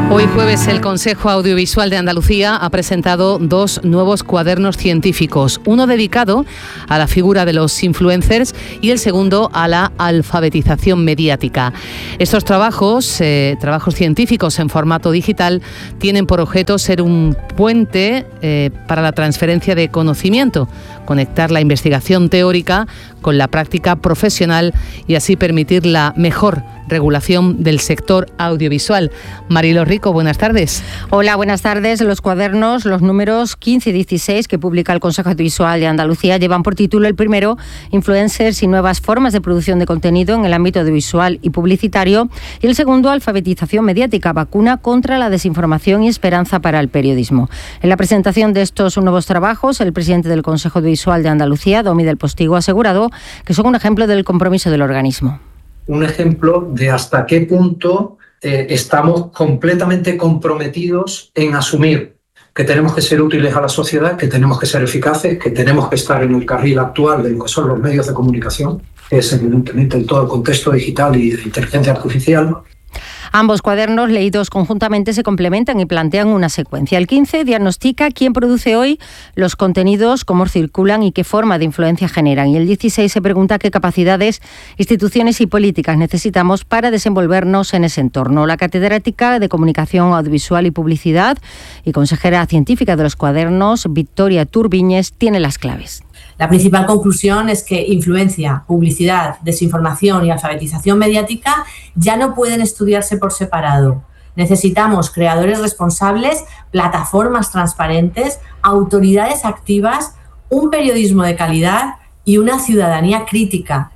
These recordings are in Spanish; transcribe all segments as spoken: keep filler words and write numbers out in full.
Hoy jueves el Consejo Audiovisual de Andalucía ha presentado dos nuevos cuadernos científicos, uno dedicado a la figura de los influencers y el segundo a la alfabetización mediática. Estos trabajos, eh, trabajos científicos en formato digital, tienen por objeto ser un puente eh, para la transferencia de conocimiento, conectar la investigación teórica con la práctica profesional y así permitir la mejor regulación del sector audiovisual. Marilo Rico, buenas tardes. Hola, buenas tardes. Los cuadernos, los números quince y dieciséis que publica el Consejo Audiovisual de Andalucía llevan por título el primero, Influencers y nuevas formas de producción de contenido en el ámbito audiovisual y publicitario, y el segundo, Alfabetización mediática, vacuna contra la desinformación y esperanza para el periodismo. En la presentación de estos nuevos trabajos, el presidente del Consejo Audiovisual de Andalucía, Domi del Postigo, ha asegurado que son un ejemplo del compromiso del organismo. Un ejemplo de hasta qué punto eh, estamos completamente comprometidos en asumir que tenemos que ser útiles a la sociedad, que tenemos que ser eficaces, que tenemos que estar en el carril actual de lo que son los medios de comunicación, que es evidentemente en todo el contexto digital y de inteligencia artificial. Ambos cuadernos, leídos conjuntamente, se complementan y plantean una secuencia. El quince diagnostica quién produce hoy los contenidos, cómo circulan y qué forma de influencia generan. Y el dieciséis se pregunta qué capacidades, instituciones y políticas necesitamos para desenvolvernos en ese entorno. La catedrática de Comunicación Audiovisual y Publicidad y consejera científica de los cuadernos, Victoria Turbiñes, tiene las claves. La principal conclusión es que influencia, publicidad, desinformación y alfabetización mediática ya no pueden estudiarse por separado. Necesitamos creadores responsables, plataformas transparentes, autoridades activas, un periodismo de calidad y una ciudadanía crítica.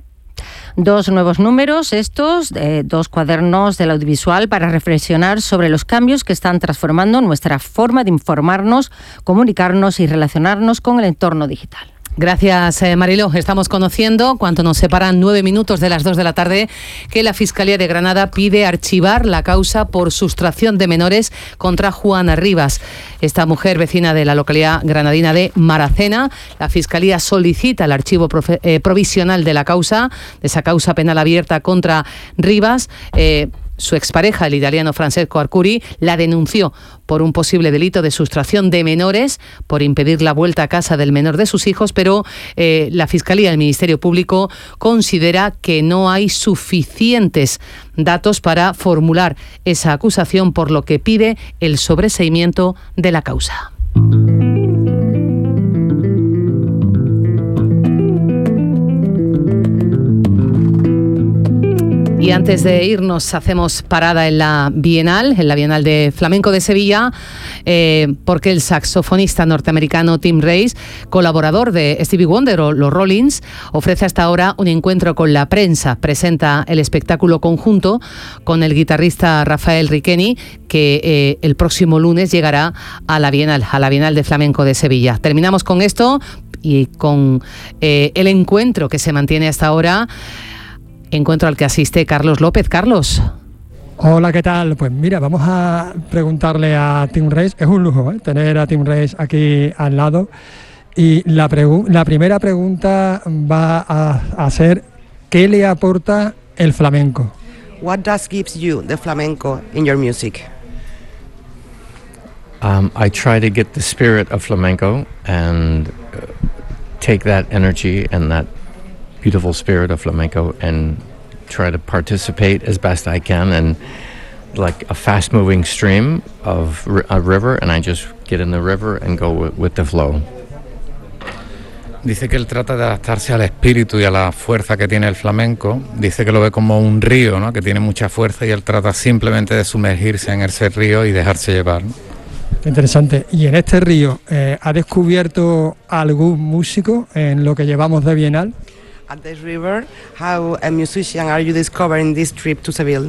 Dos nuevos números, estos, eh, dos cuadernos del audiovisual para reflexionar sobre los cambios que están transformando nuestra forma de informarnos, comunicarnos y relacionarnos con el entorno digital. Gracias, eh, Mariló. Estamos conociendo, cuando nos separan nueve minutos de las dos de la tarde, que la Fiscalía de Granada pide archivar la causa por sustracción de menores contra Juana Rivas. Esta mujer, vecina de la localidad granadina de Maracena, la Fiscalía solicita el archivo profe- eh, provisional de la causa, de esa causa penal abierta contra Rivas. Eh, Su expareja, el italiano Francesco Arcuri, la denunció por un posible delito de sustracción de menores, por impedir la vuelta a casa del menor de sus hijos, pero eh, la Fiscalía del Ministerio Público considera que no hay suficientes datos para formular esa acusación, por lo que pide el sobreseimiento de la causa. Y antes de irnos, hacemos parada en la Bienal, en la Bienal de Flamenco de Sevilla, eh, porque el saxofonista norteamericano Tim Rice, colaborador de Stevie Wonder o los Rollins, ofrece hasta ahora un encuentro con la prensa. Presenta el espectáculo conjunto con el guitarrista Rafael Riqueni, que eh, el próximo lunes llegará a la Bienal, a la Bienal de Flamenco de Sevilla. Terminamos con esto y con eh, el encuentro que se mantiene hasta ahora. Encuentro al que asiste Carlos López. Carlos. Hola, ¿qué tal? Pues mira, vamos a preguntarle a Tim Rice. Es un lujo, ¿eh?, tener a Tim Rice aquí al lado. Y la, pregu- la primera pregunta va a, a ser, ¿qué le aporta el flamenco? What does gives you the flamenco in your music? Um, I try to get the spirit of flamenco and uh, take that energy and that beautiful spirit of flamenco and try to participate as best I can, and like a fast moving stream of r- a river, and I just get in the river and go with, with the flow. Dice que él trata de adaptarse al espíritu y a la fuerza que tiene el flamenco. Dice que lo ve como un río, ¿no?, que tiene mucha fuerza, y él trata simplemente de sumergirse en ese río y dejarse llevar, ¿no? Interesante. Y en este río, eh, ¿ha descubierto algún músico en lo que llevamos de Bienal? At this river, how a musician are you discovering this trip to Seville?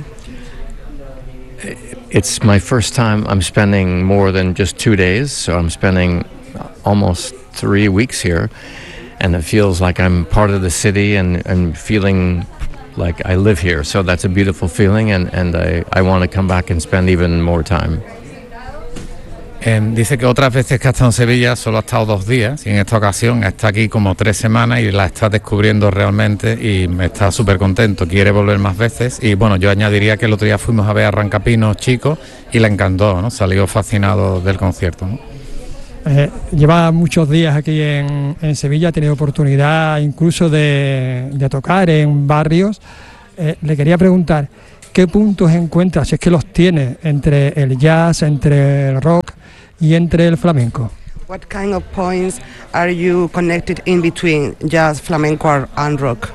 It's my first time I'm spending more than just two days, so I'm spending almost three weeks here, and it feels like I'm part of the city and, and feeling like I live here. So that's a beautiful feeling, and, and I, I want to come back and spend even more time. Eh, dice que otras veces que ha estado en Sevilla solo ha estado dos días y en esta ocasión está aquí como tres semanas y la está descubriendo realmente y está súper contento, quiere volver más veces. Y bueno, yo añadiría que el otro día fuimos a ver a Arrancapinos Chicos y le encantó, ¿no? Salió fascinado del concierto, ¿no? Eh, lleva muchos días aquí en, en Sevilla, ha tenido oportunidad incluso de, de tocar en barrios. Eh, le quería preguntar, ¿qué puntos encuentra, si es que los tiene, entre el jazz, entre el rock y entre el flamenco? What kind of points are you connected in between jazz, flamenco, and rock?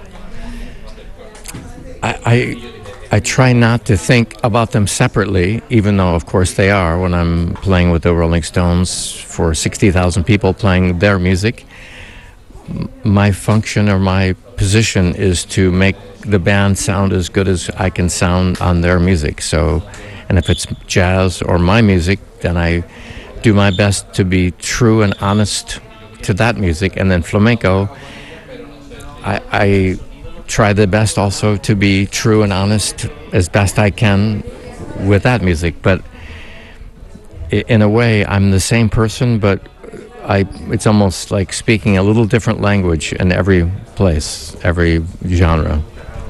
I, I I try not to think about them separately, even though of course they are when I'm playing with the Rolling Stones for sixty thousand people playing their music. My function or my position is to make the band sound as good as I can sound on their music. So, and if it's jazz or my music, then I do my best to be true and honest to that music. And then flamenco, I, I try the best also to be true and honest as best I can with that music. But in a way, I'm the same person, but I, it's almost like speaking a little different language in every place, every genre.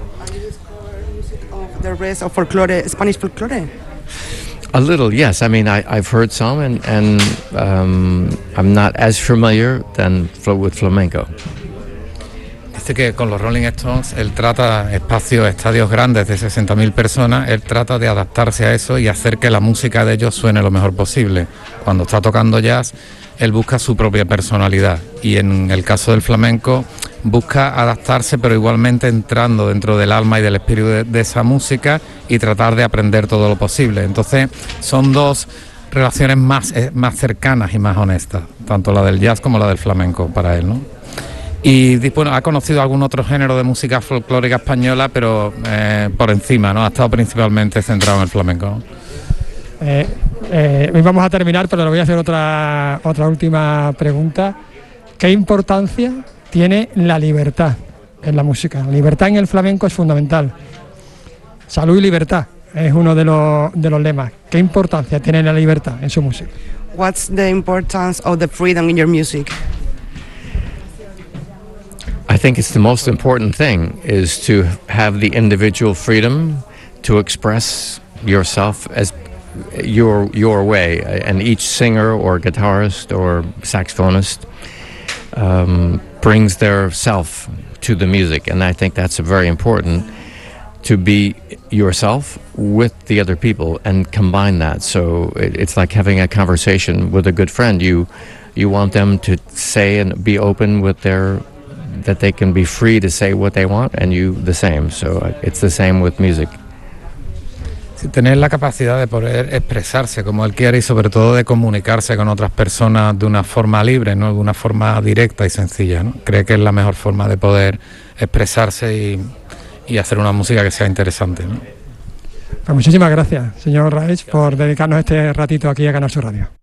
Of the rest of folklore, Spanish folklore? A little, yes. I mean, I, I've heard some, and, and um, I'm not as familiar than fl- with flamenco. Dice que con los Rolling Stones él trata espacios, estadios grandes de sesenta mil personas, él trata de adaptarse a eso y hacer que la música de ellos suene lo mejor posible. Cuando está tocando jazz, él busca su propia personalidad y en el caso del flamenco busca adaptarse, pero igualmente entrando dentro del alma y del espíritu de, de esa música y tratar de aprender todo lo posible. Entonces son dos relaciones más, eh, más cercanas y más honestas, tanto la del jazz como la del flamenco para él, ¿no? Y bueno, ha conocido algún otro género de música folclórica española, pero eh, por encima, ¿no? Ha estado principalmente centrado en el flamenco, ¿no? Eh, eh, vamos a terminar, pero le voy a hacer otra, otra última pregunta. ¿Qué importancia tiene la libertad en la música? La libertad en el flamenco es fundamental. Salud y libertad es uno de los, de los lemas. ¿Qué importancia tiene la libertad en su música? What's the importance of the freedom in your music? I think it's the most important thing is to have the individual freedom to express yourself as your your way, and each singer or guitarist or saxophonist um, brings their self to the music, and I think that's very important, to be yourself with the other people and combine that. So it, it's like having a conversation with a good friend. You you want them to say and be open with their, that they can be free to say what they want, and you the same. So it's the same with music. Tener la capacidad de poder expresarse como él quiere y sobre todo de comunicarse con otras personas de una forma libre, ¿no? De una forma directa y sencilla, ¿no? Cree que es la mejor forma de poder expresarse y, y hacer una música que sea interesante, ¿no? Pues muchísimas gracias, señor Raich, por dedicarnos este ratito aquí a Canal Sur Radio.